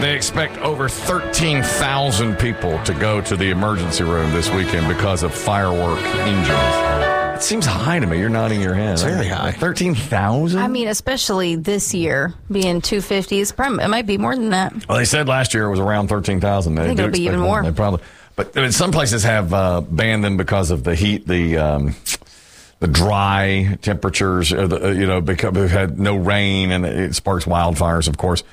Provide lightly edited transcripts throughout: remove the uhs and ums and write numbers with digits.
They expect over 13,000 people to go to the emergency room this weekend because of firework injuries. It seems high to me. You're nodding your head. It's very high. 13,000? I mean, especially this year being 250s. It might be more than that. Well, they said last year it was around 13,000. I think it'll be even more. They probably, but some places have banned them because of the heat, the dry temperatures, because we've had no rain and it sparks wildfires, of course.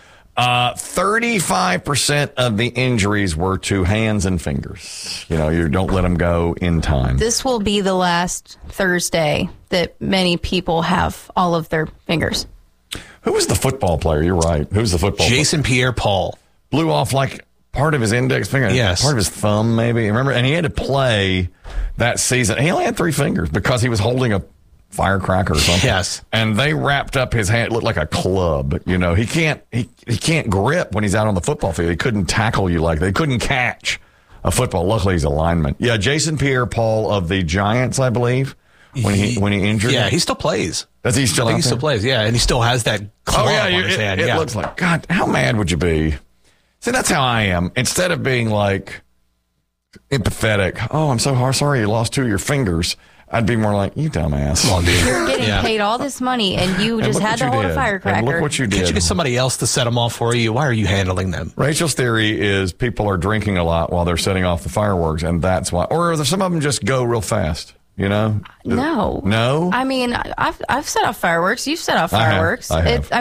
35% of the injuries were to hands and fingers. You don't let them go in time. This will be the last Thursday that many people have all of their fingers. Who was the football player? You're right. Who's the football player? Jason Pierre-Paul. Blew off like part of his index finger. Yes. Part of his thumb, maybe. Remember? And he had to play that season. He only had 3 fingers because he was holding a firecracker or something. Yes. And they wrapped up his hand. It looked like a club. He can't grip when he's out on the football field. He couldn't tackle you like that. He couldn't catch a football. Luckily, he's a lineman. Yeah, Jason Pierre-Paul of the Giants, I believe, when he injured. Yeah, him. he still plays. Does he still? I think he still plays. Yeah, and he still has that club on his hand. It looks like, God, how mad would you be? See, that's how I am. Instead of being like empathetic, oh, I'm so sorry you lost 2 of your fingers, I'd be more like, you dumbass. Come on, dude. You're getting paid all this money, and you just had to hold a firecracker. And look what you did. Can't you get somebody else to set them off for you? Why are you handling them? Rachel's theory is people are drinking a lot while they're setting off the fireworks, and that's why. Or some of them just go real fast, No. No? I mean, I've set off fireworks. You've set off fireworks. I have.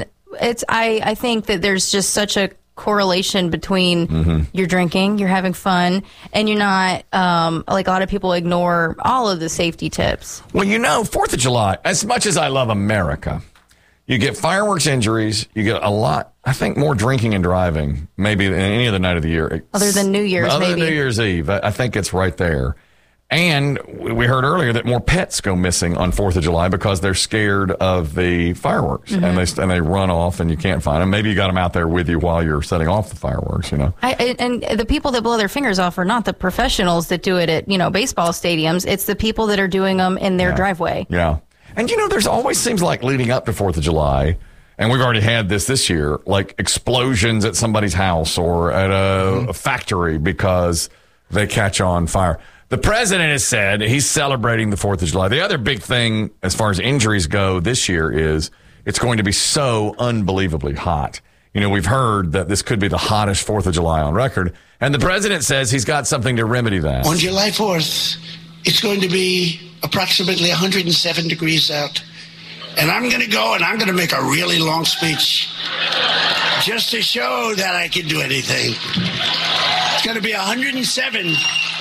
I think that there's just such a correlation between you're drinking, you're having fun, and you're not, like a lot of people ignore all of the safety tips. Well, 4th of July, as much as I love America, you get fireworks injuries, you get a lot, I think, more drinking and driving, maybe than any other night of the year. Other than New Year's, Other maybe. than New Year's Eve. I think it's right there. And we heard earlier that more pets go missing on 4th of July because they're scared of the fireworks and they run off and you can't find them. Maybe you got them out there with you while you're setting off the fireworks, And the people that blow their fingers off are not the professionals that do it at, baseball stadiums. It's the people that are doing them in their driveway. Yeah. And, there's always seems like leading up to 4th of July, and we've already had this year, like explosions at somebody's house or at a factory because they catch on fire. The president has said he's celebrating the 4th of July. The other big thing as far as injuries go this year is it's going to be so unbelievably hot. We've heard that this could be the hottest 4th of July on record. And the president says he's got something to remedy that. On July 4th, it's going to be approximately 107 degrees out. And I'm going to go and I'm going to make a really long speech just to show that I can do anything. It's going to be 107.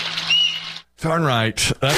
Darn right.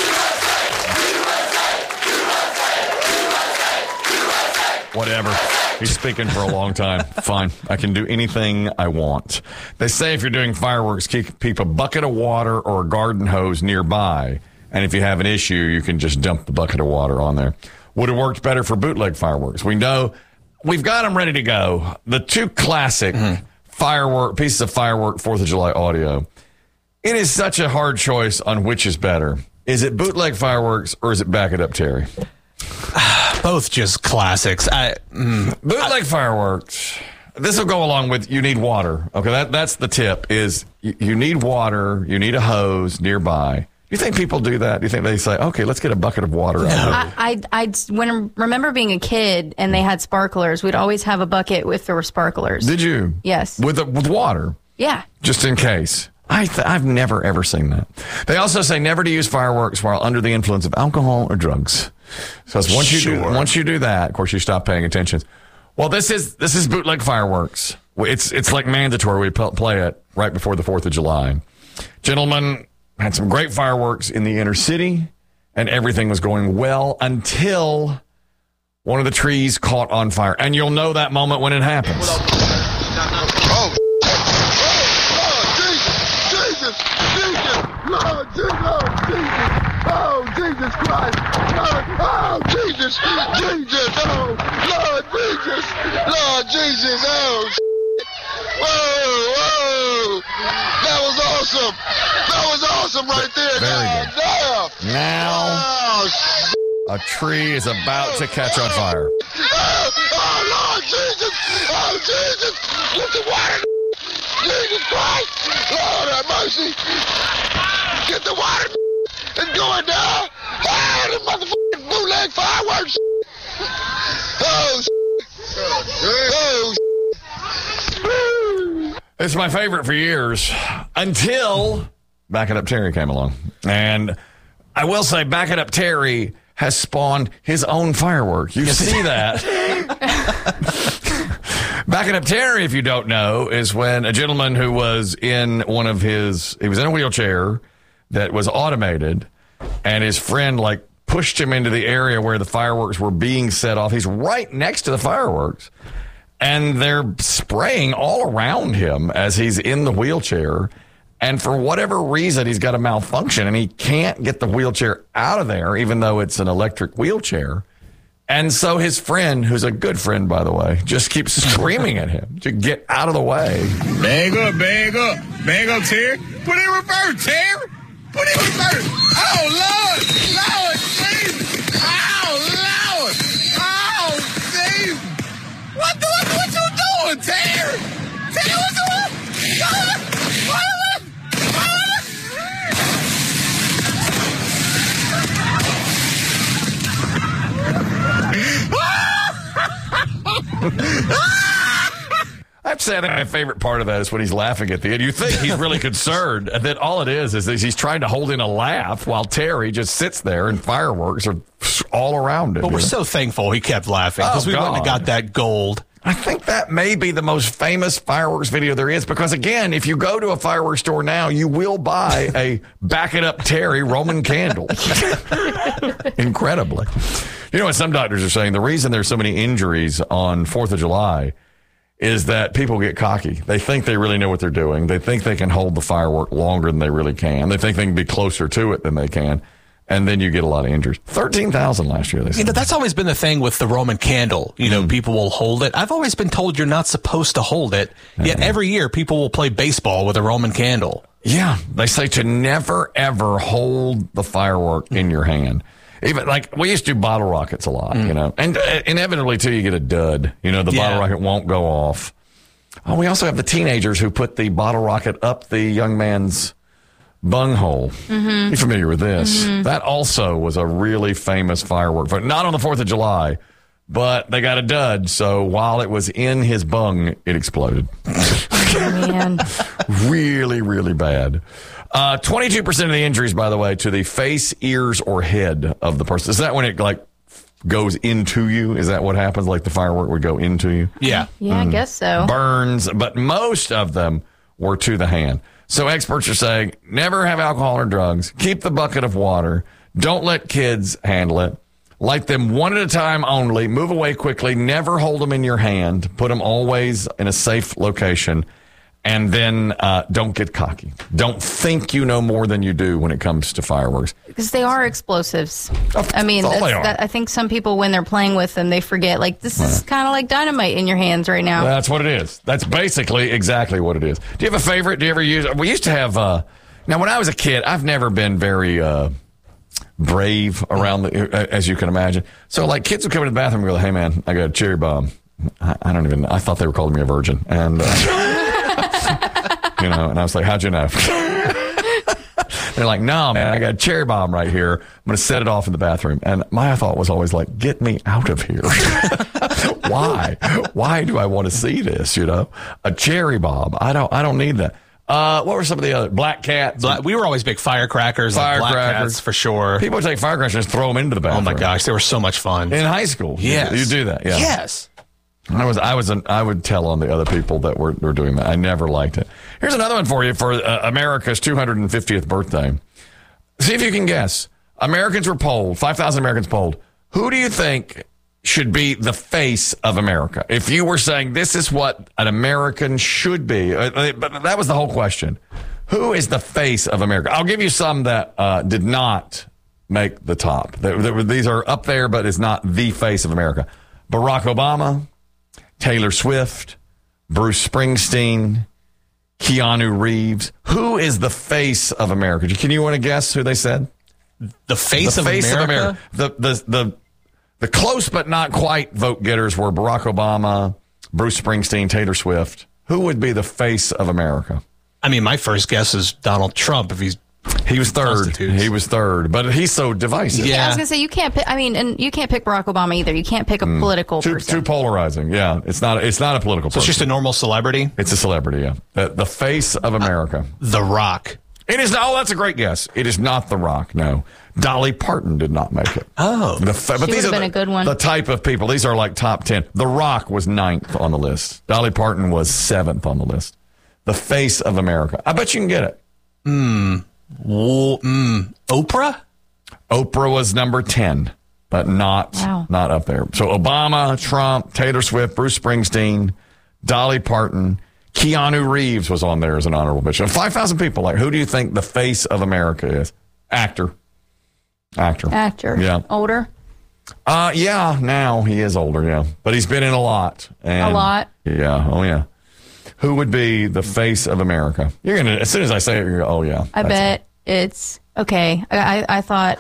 Whatever. He's speaking for a long time. Fine. I can do anything I want. They say if you're doing fireworks, keep a bucket of water or a garden hose nearby. And if you have an issue, you can just dump the bucket of water on there. Would have worked better for bootleg fireworks. We know we've got them ready to go. The 2 classic pieces of firework 4th of July audio. It is such a hard choice on which is better. Is it bootleg fireworks or is it Back It Up, Terry? Both just classics. Bootleg fireworks. This will go along with you need water. Okay, that's the tip is you need water, you need a hose nearby. You think people do that? Do you think they say, okay, let's get a bucket of water out here? I remember being a kid and they had sparklers. We'd always have a bucket if there were sparklers. Did you? Yes. With water? Yeah. Just in case. I've never, ever seen that. They also say never to use fireworks while under the influence of alcohol or drugs. So once you do that, of course, you stop paying attention. Well, this is bootleg fireworks. It's like mandatory. We play it right before the 4th of July. Gentlemen had some great fireworks in the inner city, and everything was going well until one of the trees caught on fire. And you'll know that moment when it happens. Lord Jesus Christ. Oh, Jesus. Lord Jesus. Oh, whoa. That was awesome right there. Very good. Now, a tree is about to catch on fire. Oh, Lord Jesus. Oh, Jesus. Get the water. have mercy. Get the water. It's going down. Ah, the motherfucking bootleg fireworks. Oh, oh. It's my favorite for years until Back It Up Terry came along. And I will say Back It Up Terry has spawned his own firework. You see that. Back It Up Terry, if you don't know, is when a gentleman who was in he was in a wheelchair that was automated, and his friend pushed him into the area where the fireworks were being set off. He's right next to the fireworks. And they're spraying all around him as he's in the wheelchair. And for whatever reason, he's got a malfunction and he can't get the wheelchair out of there, even though it's an electric wheelchair. And so his friend, who's a good friend, by the way, just keeps screaming at him to get out of the way. Bag up, Terry. Put it in reverse, Terry. Put it in reverse. Oh, Lord, Jesus. Oh, Lord. Oh, Jesus. What you doing, Terry? Terry, what's doing? I have to say, I think my favorite part of that is when he's laughing at the end. You think he's really concerned, and then all it is he's trying to hold in a laugh while Terry just sits there and fireworks are all around him. But we're so thankful he kept laughing because we wouldn't have got that gold. I think that may be the most famous fireworks video there is because, again, if you go to a fireworks store now, you will buy a Back It Up Terry Roman candle. Incredibly. You know what some doctors are saying? The reason there's so many injuries on 4th of July is that people get cocky. They think they really know what they're doing. They think they can hold the firework longer than they really can. They think they can be closer to it than they can. And then you get a lot of injuries. 13,000 last year, they said. That's always been the thing with the Roman candle. People will hold it. I've always been told you're not supposed to hold it. Yet every year people will play baseball with a Roman candle. Yeah. They say to never, ever hold the firework in your hand. Even we used to do bottle rockets a lot, and inevitably too, you get a dud. The bottle rocket won't go off. Oh, we also have the teenagers who put the bottle rocket up the young man's bunghole. Mm-hmm. You familiar with this? Mm-hmm. That also was a really famous firework, but not on the 4th of July, but they got a dud. So while it was in his bung, it exploded. Oh, man. Really, really bad. 22% of the injuries, by the way, to the face, ears, or head of the person. Is that when it goes into you? Is that what happens? Like the firework would go into you? Yeah. Yeah, I guess so. Burns, but most of them were to the hand. So experts are saying, never have alcohol or drugs. Keep the bucket of water. Don't let kids handle it. Light them one at a time only. Move away quickly. Never hold them in your hand. Put them always in a safe location. And then don't get cocky. Don't think you know more than you do when it comes to fireworks. Because they are explosives. I mean, I think some people, when they're playing with them, they forget, this is kind of like dynamite in your hands right now. That's what it is. That's basically exactly what it is. Do you have a favorite? Do you ever use it? We used to have, now when I was a kid, I've never been very brave around, as you can imagine. So kids would come into the bathroom and go, hey man, I got a cherry bomb. I thought they were calling me a virgin. And... and I was like, how'd you know? They're like, no, man, I got a cherry bomb right here. I'm going to set it off in the bathroom. And my thought was always get me out of here. Why? Why do I want to see this? A cherry bomb. I don't need that. What were some of the other black cats? We were always big firecrackers. Black cats for sure. People would take firecrackers and just throw them into the bathroom. Oh my gosh, they were so much fun in high school. Yes, you do that. Yeah. Yes. I would tell on the other people that were doing that. I never liked it. Here's another one for you for America's 250th birthday. See if you can guess. Americans were polled, 5,000 Americans polled. Who do you think should be the face of America? If you were saying this is what an American should be, but that was the whole question. Who is the face of America? I'll give you some that did not make the top. These are up there, but it's not the face of America. Barack Obama, Taylor Swift, Bruce Springsteen, Keanu Reeves. Who is the face of America? Can you want to guess who they said? The face of America? The close but not quite vote getters were Barack Obama, Bruce Springsteen, Taylor Swift. Who would be the face of America? I mean, my first guess is Donald Trump if He was third. Constitutes. He was third, but he's so divisive. Yeah, I was gonna say you can't pick. I mean, and you can't pick Barack Obama either. You can't pick a political Too person. polarizing. Yeah, it's not a political So person. it's just a normal celebrity? It's a celebrity. Yeah, the face of America. The Rock. It is not. Oh, that's a great guess. It is not The Rock. No, Dolly Parton did not make it. Oh, But She these would've are been a good one. The type of people. These are like top 10. The Rock was 9th on the list. Dolly Parton was 7th on the list. The face of America. I bet you can get it. Oprah? Oprah was number 10, but not up there. So Obama, Trump, Taylor Swift, Bruce Springsteen, Dolly Parton, Keanu Reeves was on there as an honorable mention. 5,000 people. Like, who do you think the face of America is? Actor. Yeah. Older. Yeah. Now he is older. Yeah, but he's been in a lot. And A lot? Yeah. Oh yeah. Who would be the face of America? You're gonna, as soon as I say it, you're gonna, oh yeah. I bet it's okay. I thought.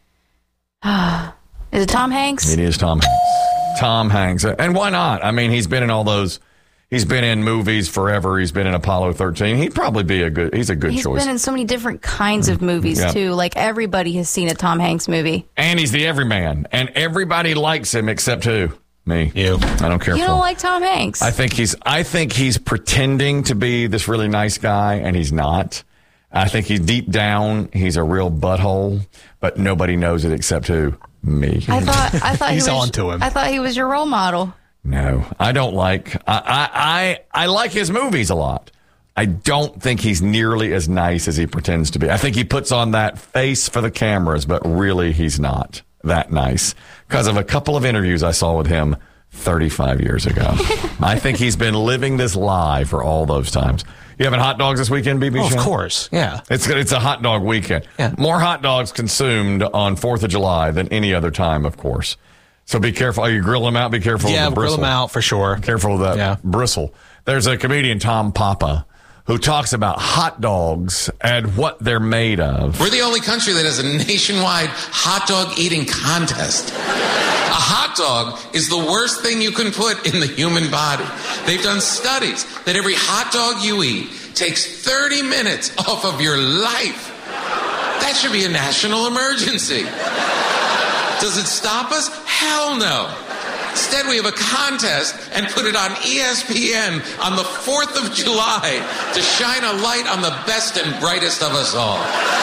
Is it Tom Hanks? It is Tom Hanks. Tom Hanks. And why not? I mean, he's been in all those. He's been in movies forever. He's been in Apollo 13. He'd probably be he's a good He's choice. been in so many different kinds of movies, Yeah. too. Like, everybody has seen a Tom Hanks movie. And he's the everyman. And everybody likes him except who? Me. You. I don't care You for don't him. like Tom Hanks? I think he's pretending to be this really nice guy, and he's not. I think deep down, he's a real butthole, but nobody knows it except who? Me. I thought He's he was, on to him. I thought he was your role model. No, I don't like. I like his movies a lot. I don't think he's nearly as nice as he pretends to be. I think he puts on that face for the cameras, but really he's not that nice because of a couple of interviews I saw with him 35 years ago. I think he's been living this lie for all those times. You having hot dogs this weekend, BB? Oh, of Sean? course. Yeah. It's a hot dog weekend. Yeah. More hot dogs consumed on 4th of July than any other time, of course. So be careful. You grill them out. Be careful Yeah, with the grill bristle. them out for sure. Careful with that bristle. There's a comedian, Tom Papa, who talks about hot dogs and what they're made of. We're the only country that has a nationwide hot dog eating contest. A hot dog is the worst thing you can put in the human body. They've done studies that every hot dog you eat takes 30 minutes off of your life. That should be a national emergency. Does it stop us? Hell no. Instead, we have a contest and put it on ESPN on the 4th of July to shine a light on the best and brightest of us all.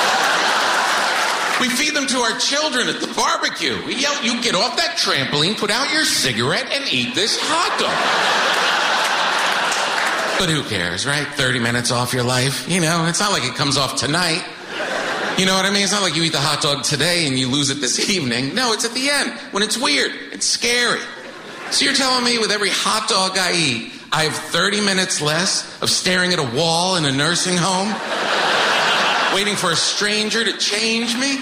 We feed them to our children at the barbecue. We yell, you get off that trampoline, put out your cigarette, and eat this hot dog. But who cares, right? 30 minutes off your life. You know, it's not like it comes off tonight. You know what I mean? It's not like you eat the hot dog today and you lose it this evening. No, it's at the end when it's weird. It's scary. So you're telling me with every hot dog I eat, I have 30 minutes less of staring at a wall in a nursing home? Waiting for a stranger to change me?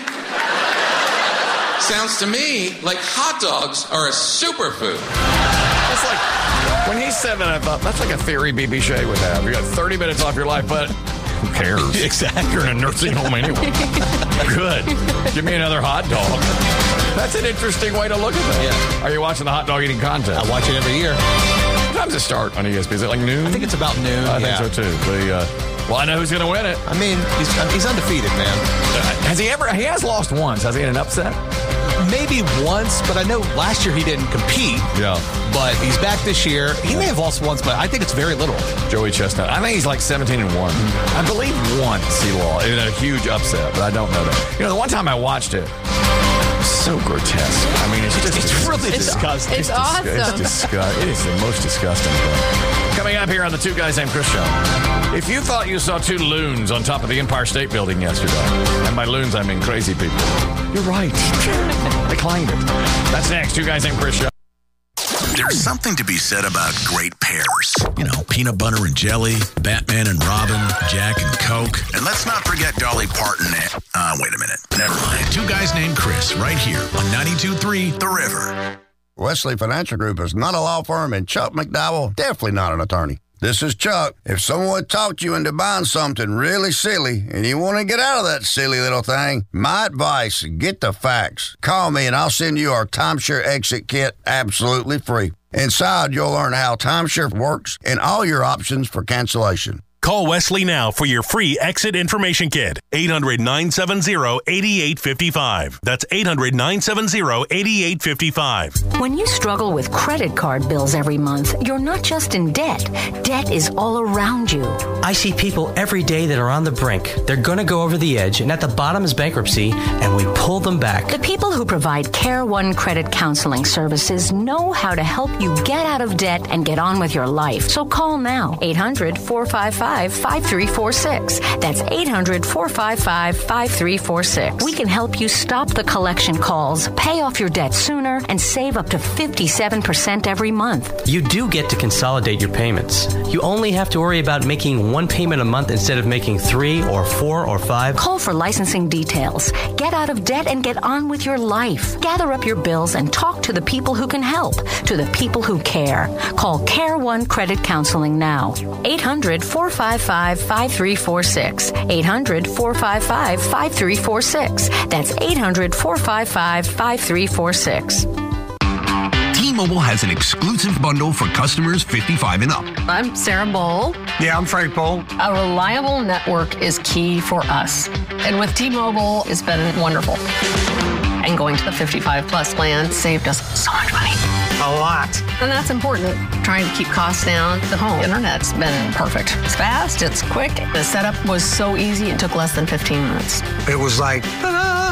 Sounds to me like hot dogs are a superfood. It's like, when he said that, I thought, that's like a theory BB Shea would have. You got 30 minutes off your life, but who cares? Exactly. You're in a nursing home anyway. Good. Give me another hot dog. That's an interesting way to look at that. Yeah. Are you watching the hot dog eating contest? I watch it every year. What time does it start on ESPN? Is it like noon? I think it's about noon. I think so too. Well, I know who's going to win it. I mean, he's undefeated, man. Has he has lost once. Has he had an upset? Maybe once, but I know last year he didn't compete. Yeah. But he's back this year. He may have lost once, but I think it's very little. Joey Chestnut. I think he's like 17-1. I believe once he lost in a huge upset, but I don't know that. You know, the one time I watched it, so grotesque. I mean, it's really disgusting. It's awesome. It's disgusting. It is the most disgusting thing. Coming up here on the Two Guys Named Chris show. If you thought you saw two loons on top of the Empire State Building yesterday, and by loons I mean crazy people, you're right. They claimed it. That's next. Two Guys Named Chris show. There's something to be said about great pairs. You know, peanut butter and jelly, Batman and Robin, Jack and Coke. And let's not forget Dolly Parton and... wait a minute. Never mind. Two Guys Named Chris, right here on 92.3 The River. Wesley Financial Group is not a law firm, and Chuck McDowell, definitely not an attorney. This is Chuck. If someone talked you into buying something really silly and you want to get out of that silly little thing, my advice, get the facts. Call me and I'll send you our timeshare exit kit absolutely free. Inside, you'll learn how timeshare works and all your options for cancellation. Call Wesley now for your free exit information kit. 800-970-8855. That's 800-970-8855. When you struggle with credit card bills every month, you're not just in debt. Debt is all around you. I see people every day that are on the brink. They're going to go over the edge, and at the bottom is bankruptcy, and we pull them back. The people who provide Care One Credit Counseling Services know how to help you get out of debt and get on with your life. So call now. 800-455-5346. That's 800-455-5346. We can help you stop the collection calls, pay off your debt sooner, and save up to 57% every month. You do get to consolidate your payments. You only have to worry about making one payment a month instead of making 3 or 4 or 5. Call for licensing details. Get out of debt and get on with your life. Gather up your bills and talk to the people who can help, to the people who care. Call Care One Credit Counseling now. 800-455-5346. 800-455-5346. That's 800-455-5346. T-Mobile has an exclusive bundle for customers 55 and up. I'm Sarah Bowl. Yeah, I'm Frank Bowl. A reliable network is key for us. And with T-Mobile, it's been wonderful. And going to the 55 plus plan saved us so much money. A lot. And that's important. Trying to keep costs down. The home internet's been perfect. It's fast, it's quick. The setup was so easy, it took less than 15 minutes. It was like, ta-da!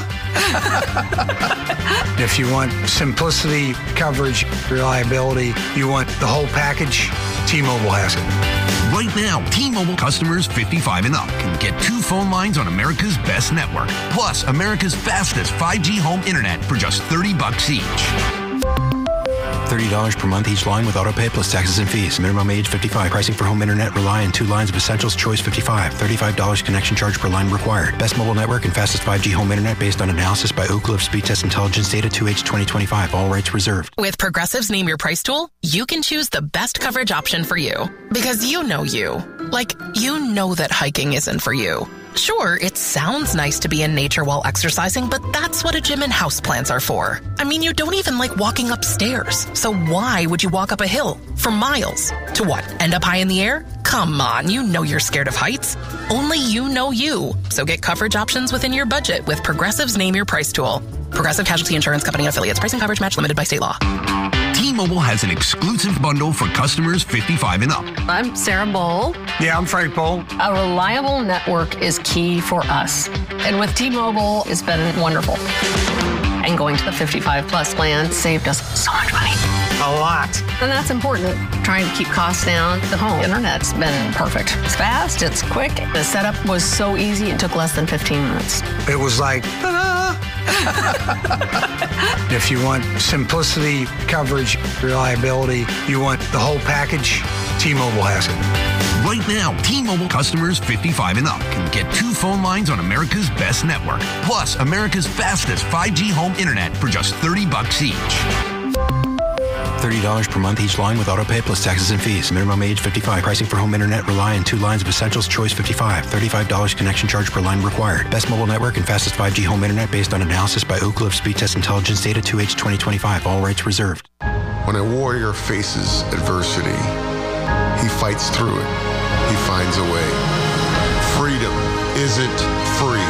If you want simplicity, coverage, reliability, you want the whole package, T-Mobile has it. Right now, T-Mobile customers 55 and up can get 2 phone lines on America's best network, plus America's fastest 5G home internet for just $30 each. $30 per month each line with autopay plus taxes and fees. Minimum age 55. Pricing for home internet rely on 2 lines of essentials. Choice 55. $35 connection charge per line required. Best mobile network and fastest 5G home internet based on analysis by Ookla of Speed Test Intelligence data 2H 2025. All rights reserved. With Progressive's Name Your Price tool, you can choose the best coverage option for you. Because you know you. Like, you know that hiking isn't for you. Sure, it sounds nice to be in nature while exercising, but that's what a gym and houseplants are for. I mean, you don't even like walking upstairs. So why would you walk up a hill for miles? To what, end up high in the air? Come on, you know you're scared of heights. Only you know you. So get coverage options within your budget with Progressive's Name Your Price tool. Progressive Casualty Insurance Company and affiliates. Price and coverage match limited by state law. T-Mobile has an exclusive bundle for customers 55 and up. I'm Sarah Bowl. Yeah, I'm Frank Bowl. A reliable network is key for us. And with T-Mobile, it's been wonderful. And going to the 55 plus plan saved us so much money. A lot. And that's important. Trying to keep costs down. The home internet's been perfect. It's fast, it's quick. The setup was so easy, it took less than 15 minutes. It was like, ta-da! If you want simplicity, coverage, reliability, you want the whole package, T-Mobile has it. Right now, T-Mobile customers 55 and up can get 2 phone lines on America's best network, plus America's fastest 5G home internet for just $30 each. $30 per month each line with autopay plus taxes and fees. Minimum age 55. Pricing for home internet rely on 2 lines of essentials. Choice 55. $35 connection charge per line required. Best mobile network and fastest 5G home internet based on analysis by Ookla of Speed Test Intelligence data 2H 2025. All rights reserved. When a warrior faces adversity, he fights through it. He finds a way. Freedom isn't free.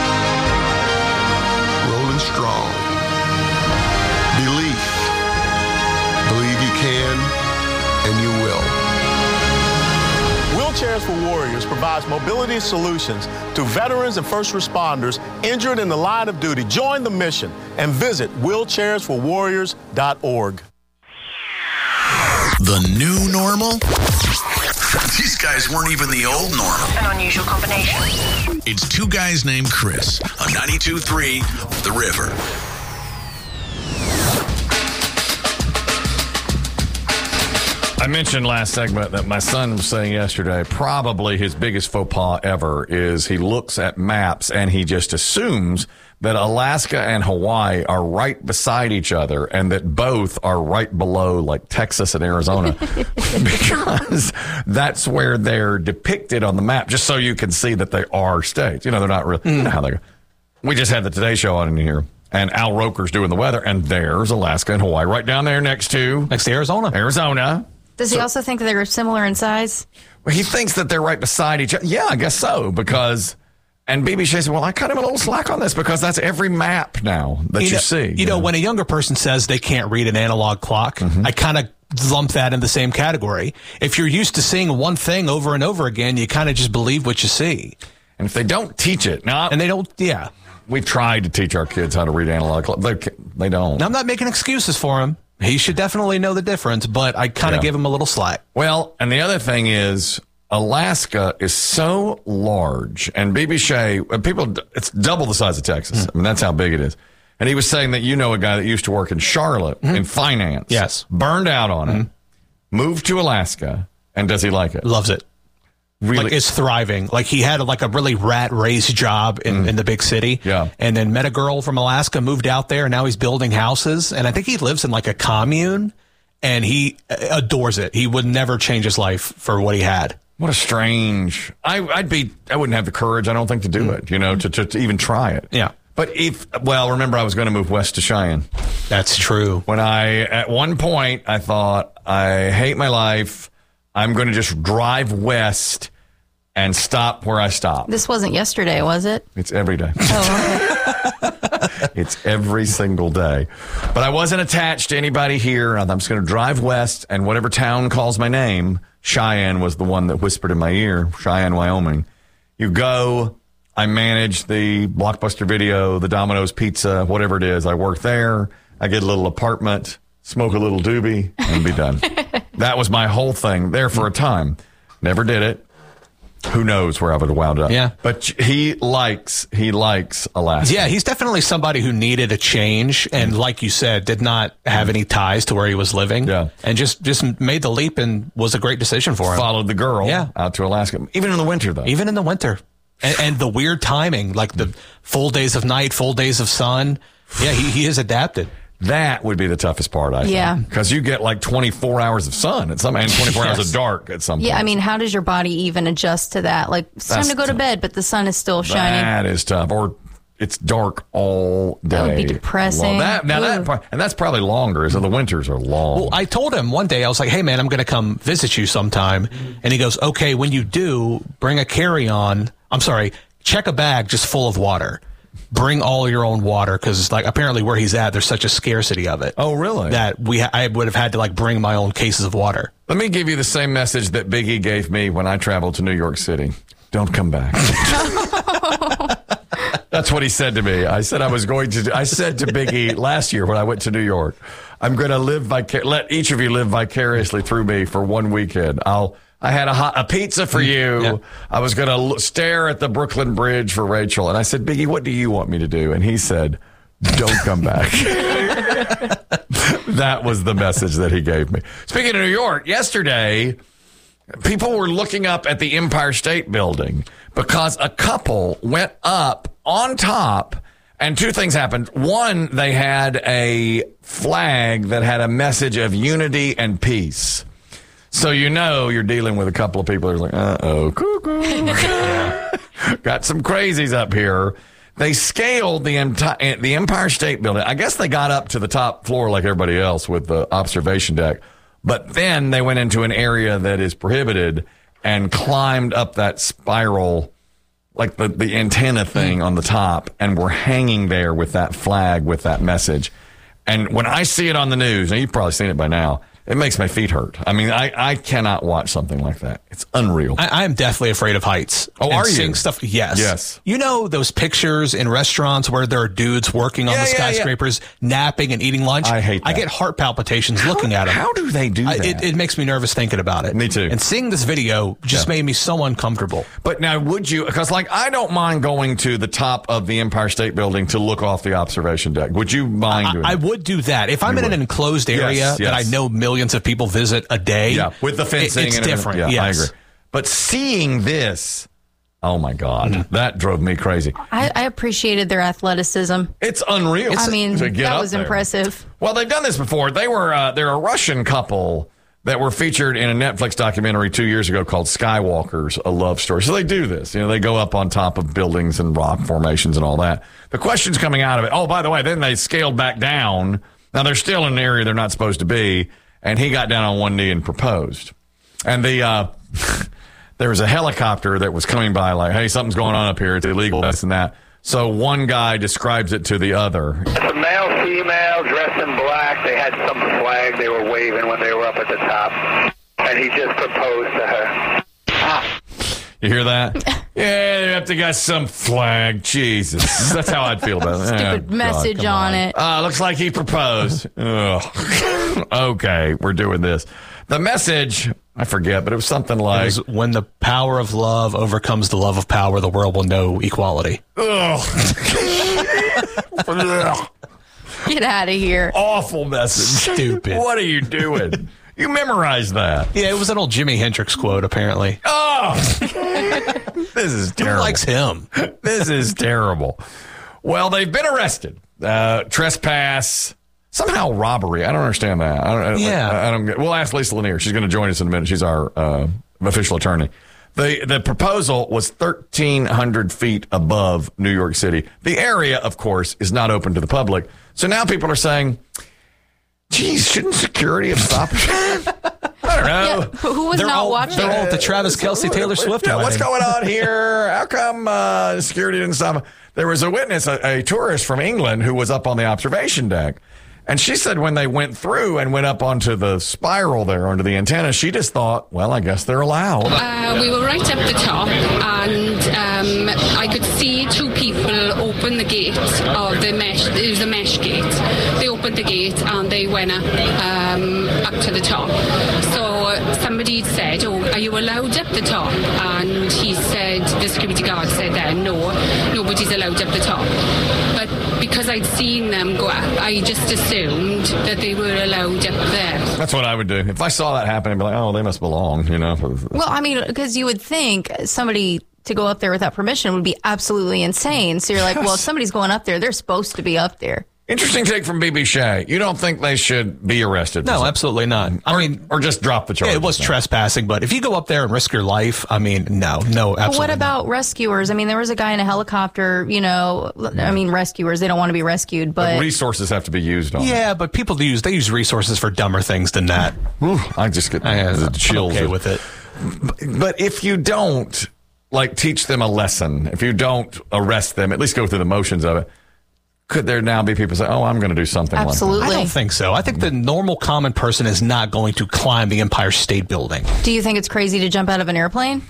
Rolling strong. Belief. Believe you can, and you will. Wheelchairs for Warriors provides mobility solutions to veterans and first responders injured in the line of duty. Join the mission and visit wheelchairsforwarriors.org. The new normal? These guys weren't even the old normal. An unusual combination. It's 2 guys named Chris on 92.3 The River. I mentioned last segment that my son was saying yesterday, probably his biggest faux pas ever is he looks at maps and he just assumes that Alaska and Hawaii are right beside each other and that both are right below like Texas and Arizona because that's where they're depicted on the map, just so you can see that they are states. You know, they're not really, you know how they go. We just had the Today Show on in here. And Al Roker's doing the weather, and there's Alaska and Hawaii right down there next to Arizona. Arizona. Does he also think that they're similar in size? Well, he thinks that they're right beside each other. Yeah, I guess so, because... And BB Shea said, well, I cut him a little slack on this because that's every map now that you see. You know, when a younger person says they can't read an analog clock, I kind of lump that in the same category. If you're used to seeing one thing over and over again, you kind of just believe what you see. And if they don't teach it, and they don't, we've tried to teach our kids how to read analog clock. They don't. Now, I'm not making excuses for him. He should definitely know the difference, but I kind of give him a little slack. Well, and the other thing is, Alaska is so large, and BB Shea, it's double the size of Texas. I mean, that's how big it is. And he was saying that a guy that used to work in Charlotte in finance. Yes. Burned out on it, moved to Alaska, and does he like it? Loves it. Really? Like, is thriving. Like, he had a really rat race job in the big city. Yeah. And then met a girl from Alaska, moved out there, and now he's building houses. And I think he lives in a commune, and he adores it. He would never change his life for what he had. What a strange... I wouldn't have the courage, I don't think, to do it, to even try it. Yeah. But remember, I was going to move west to Cheyenne. That's true. At one point, I thought, I hate my life. I'm going to just drive west and stop where I stop. This wasn't yesterday, was it? It's every day. Oh, okay. It's every single day. But I wasn't attached to anybody here. I'm just going to drive west, and whatever town calls my name... Cheyenne was the one that whispered in my ear, Cheyenne, Wyoming. You go, I manage the Blockbuster Video, the Domino's Pizza, whatever it is. I work there. I get a little apartment, smoke a little doobie, and be done. That was my whole thing there for a time. Never did it. Who knows where I would have wound up. Yeah. But he likes Alaska. Yeah, he's definitely somebody who needed a change and, like you said, did not have any ties to where he was living. Yeah. And just made the leap and was a great decision for him. Followed the girl out to Alaska. Even in the winter, though. Even in the winter. And the weird timing, like the full days of night, full days of sun. Yeah, he is adapted. That would be the toughest part, I think. Yeah. Because you get 24 hours of sun and 24 hours of dark at some point. Yeah, I mean, how does your body even adjust to that? It's time to go to bed, but the sun is still shining. That is tough. Or it's dark all day. That would be depressing. And that's probably longer, so the winters are long. Well, I told him one day, I was like, hey, man, I'm going to come visit you sometime. And he goes, okay, when you do, bring a carry-on. Check a bag just full of water. Bring all your own water, because apparently where he's at, there's such a scarcity of it. Oh, really? That I would have had to bring my own cases of water. Let me give you the same message that Big E gave me when I traveled to New York City. Don't come back. That's what he said to me. I said I said to Big E last year when I went to New York, I'm going to let each of you live vicariously through me for one weekend. I had a pizza for you. Yeah. I was going to stare at the Brooklyn Bridge for Rachel. And I said, Biggie, what do you want me to do? And he said, don't come back. That was the message that he gave me. Speaking of New York, yesterday, people were looking up at the Empire State Building because a couple went up on top and two things happened. One, they had a flag that had a message of unity and peace. So you're dealing with a couple of people who are like, uh-oh, cuckoo. Got some crazies up here. They scaled the Empire State Building. I guess they got up to the top floor like everybody else with the observation deck. But then they went into an area that is prohibited and climbed up that spiral, like the antenna thing on the top, and were hanging there with that flag, with that message. And when I see it on the news, now you've probably seen it by now, it makes my feet hurt. I mean, I cannot watch something like that. It's unreal. I am definitely afraid of heights. Oh, are you? Seeing stuff? Yes. Yes. You know those pictures in restaurants where there are dudes working on the skyscrapers, napping and eating lunch? I hate that. I get heart palpitations looking at them. How do they do that? It makes me nervous thinking about it. Me too. And seeing this video just made me so uncomfortable. But now, would you, because I don't mind going to the top of the Empire State Building to look off the observation deck. Would you mind doing that? I would do that. If I'm in an enclosed area that I know millions of people visit a day. Yeah, with the fencing. It's and different. Yeah, yes. I agree. But seeing this, oh my God, that drove me crazy. I appreciated their athleticism. It's unreal. That was impressive. Well, they've done this before. They're a Russian couple that were featured in a Netflix documentary 2 years ago called Skywalkers, A Love Story. So they do this. They go up on top of buildings and rock formations and all that. The questions coming out of it, oh, by the way, then they scaled back down. Now, they're still in an area they're not supposed to be. and he got down on one knee and proposed. And there was a helicopter that was coming by like, hey, something's going on up here. It's illegal, this and that. So one guy describes it to the other. It's a male, female, dressed in black. They had some flag they were waving when they were up at the top. And he just proposed to her. You hear that? Yeah, they have to got some flag. Jesus. That's how I'd feel about it. Stupid message on it. Looks like he proposed. Ugh. Okay, we're doing this. The message, I forget, but it was something like... It was, when the power of love overcomes the love of power, the world will know equality. Ugh. Get out of here. Awful message. Stupid. What are you doing? You memorized that. Yeah, it was an old Jimi Hendrix quote, apparently. Oh! This is terrible. Who likes him? This is terrible. Well, they've been arrested. Trespass, somehow robbery. I don't understand that. I don't get. We'll ask Lisa Lanier. She's going to join us in a minute. She's our official attorney. The proposal was 1,300 feet above New York City. The area, of course, is not open to the public. So now people are saying, geez, shouldn't security have stopped? I don't know. Yeah, who was not watching? They're all at the Travis Kelce Taylor Swift wedding. What's going on here? How come security didn't stop? There was a witness, a tourist from England, who was up on the observation deck. And she said when they went through and went up onto the spiral there, onto the antenna, she just thought, well, I guess they're allowed. We were right up the top, and I could see two people open the gate of the mesh. It was a mesh gate. They opened the gate and they went up to the top. So somebody said, oh, are you allowed up the top? And he said, the security guard said then, no, nobody's allowed up the top. But because I'd seen them go up, I just assumed that they were allowed up there. That's what I would do. If I saw that happen, I'd be like, oh, they must belong, you know. Well, I mean, because you would think somebody to go up there without permission would be absolutely insane. So you're like, well, if somebody's going up there, they're supposed to be up there. Interesting take from BB Shea. You don't think they should be arrested? No, absolutely not. Or just drop the charge. Yeah, it was trespassing, but if you go up there and risk your life, I mean, no, absolutely. But what about rescuers? I mean, there was a guy in a helicopter, you know, I mean, rescuers, they don't want to be rescued, but resources have to be used on. Yeah, but people use resources for dumber things than that. I just get the chills. Okay with it. But if you don't, like, teach them a lesson, if you don't arrest them, at least go through the motions of it, could there now be people say, oh, I'm going to do something Absolutely. like that? I don't think so. I think the normal common person is not going to climb the Empire State Building. Do you think it's crazy to jump out of an airplane?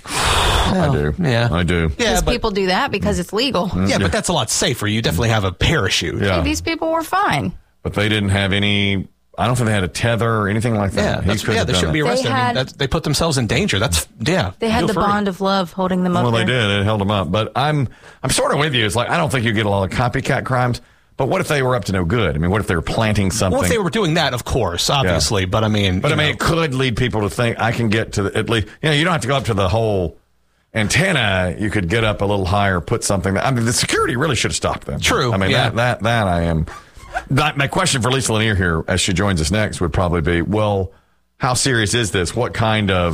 I do. Yeah. I do. Because people do that because it's legal. Yeah, but that's a lot safer. You definitely have a parachute. Yeah. Hey, these people were fine. But they didn't have any... I don't think they had a tether or anything like that. They shouldn't be arrested. They put themselves in danger. They had the bond of love holding them up. Well, there. they did. It held them up. But I'm sort of with you. It's like, I don't think you get a lot of copycat crimes. But what if they were up to no good? I mean, what if they were planting something? Well, if they were doing that, of course, obviously. Yeah. But I mean, it could lead people to think I can get to at least. You know, you don't have to go up to the whole antenna. You could get up a little higher, put something. I mean, the security really should have stopped them. True. I mean, that I am. My question for Lisa Lanier here, as she joins us next, would probably be, well, how serious is this? What kind of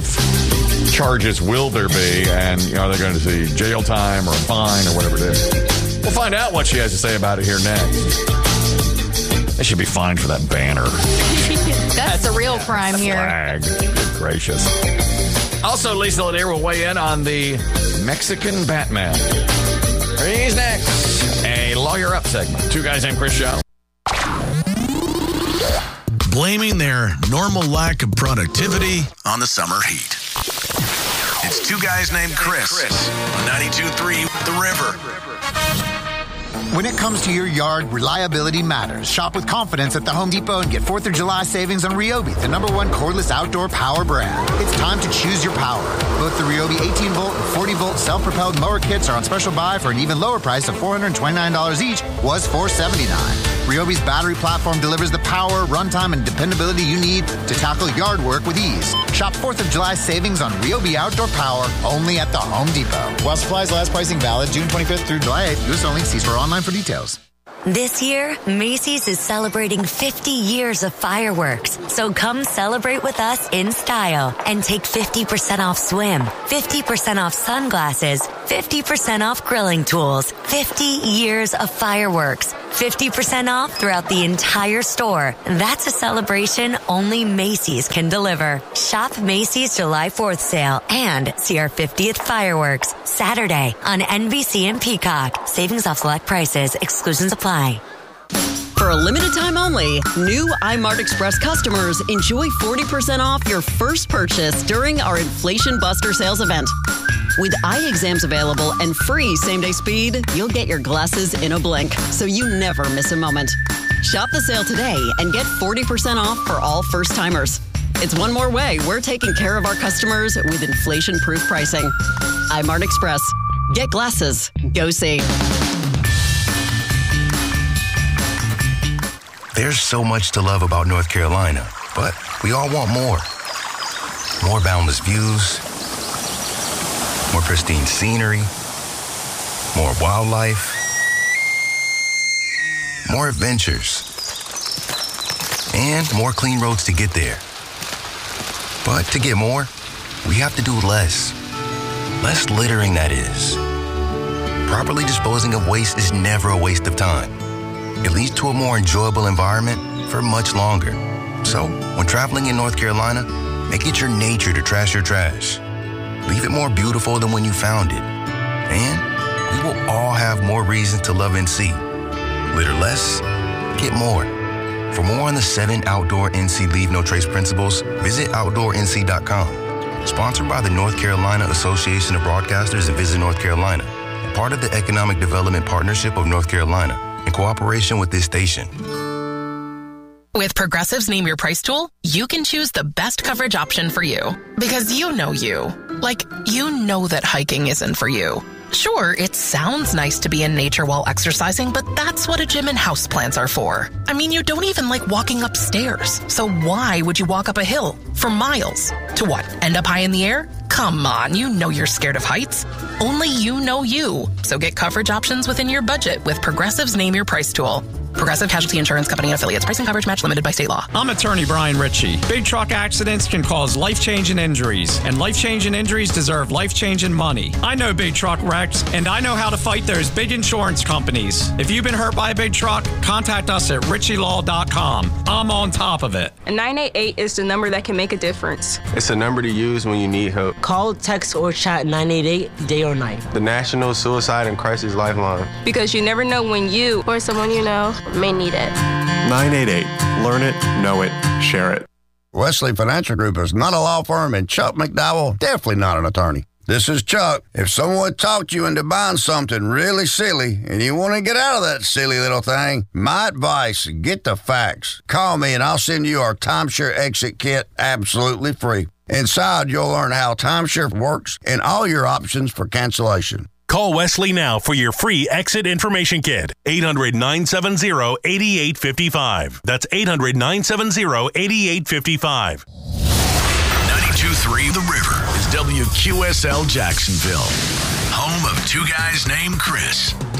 charges will there be? And are they going to see jail time or a fine or whatever it is? We'll find out what she has to say about it here next. They should be fined for that banner. That's the real crime here. Flag. Good gracious. Also, Lisa Lanier will weigh in on the Mexican Batman. He's next. A Lawyer Up segment. Two Guys Named Chris show. Blaming their normal lack of productivity on the summer heat. It's Two Guys Named Chris on 92.3 The River. When it comes to your yard, reliability matters. Shop with confidence at the Home Depot and get 4th of July savings on Ryobi, the #1 cordless outdoor power brand. It's time to choose your power. Both the Ryobi 18-volt and 40-volt self-propelled mower kits are on special buy for an even lower price of $429 each, was $479. Ryobi's battery platform delivers the power, runtime, and dependability you need to tackle yard work with ease. Shop 4th of July savings on Ryobi outdoor power only at the Home Depot. While supplies last, pricing valid June 25th through July 8th. Use only. See store online for details. This year, Macy's is celebrating 50 years of fireworks. So come celebrate with us in style and take 50% off swim, 50% off sunglasses, 50% off grilling tools. 50 years of fireworks. 50% off throughout the entire store. That's a celebration only Macy's can deliver. Shop Macy's July 4th sale and see our 50th fireworks Saturday on NBC and Peacock. Savings off select prices. Exclusions apply. For a limited time only, new iMart Express customers enjoy 40% off your first purchase during our Inflation Buster sales event. With eye exams available and free same-day speed, you'll get your glasses in a blink, so you never miss a moment. Shop the sale today and get 40% off for all first-timers. It's one more way we're taking care of our customers with inflation-proof pricing. iMart Express. Get glasses. Go see. There's so much to love about North Carolina, but we all want more. More boundless views, more pristine scenery, more wildlife, more adventures, and more clean roads to get there. But to get more, we have to do less. Less littering, that is. Properly disposing of waste is never a waste of time. It leads to a more enjoyable environment for much longer. So, when traveling in North Carolina, make it your nature to trash your trash. Leave it more beautiful than when you found it. And we will all have more reasons to love NC. Litter less, get more. For more on the 7 outdoor NC Leave No Trace principles, visit OutdoorNC.com. Sponsored by the North Carolina Association of Broadcasters and Visit North Carolina, and part of the Economic Development Partnership of North Carolina, in cooperation with this station. With Progressive's Name Your Price tool, you can choose the best coverage option for you. Because you know you. Like, you know that hiking isn't for you. Sure, it sounds nice to be in nature while exercising, but that's what a gym and houseplants are for. I mean, you don't even like walking upstairs. So why would you walk up a hill for miles? To what, end up high in the air? Come on, you know you're scared of heights. Only you know you. So get coverage options within your budget with Progressive's Name Your Price tool. Progressive Casualty Insurance Company and affiliates. Pricing coverage match limited by state law. I'm attorney Brian Ritchie. Big truck accidents can cause life-changing injuries, and life-changing injuries deserve life-changing money. I know big truck wrecks, and I know how to fight those big insurance companies. If you've been hurt by a big truck, contact us at ritchielaw.com. I'm on top of it. And 988 is the number that can make a difference. It's a number to use when you need help. Call, text, or chat 988 day or night. The National Suicide and Crisis Lifeline. Because you never know when you or someone you know may need it. 988. Learn it, know it, share it. Wesley Financial Group is not a law firm, and Chuck McDowell definitely not an attorney. This is Chuck. If someone talked you into buying something really silly and you want to get out of that silly little thing, my advice, get the facts. Call me and I'll send you our timeshare exit kit absolutely free. Inside, you'll learn how timeshare works and all your options for cancellation. Call Wesley now for your free exit information kit. 800-970-8855. That's 800-970-8855. 92.3 The River is WQSL Jacksonville, home of two guys named Chris.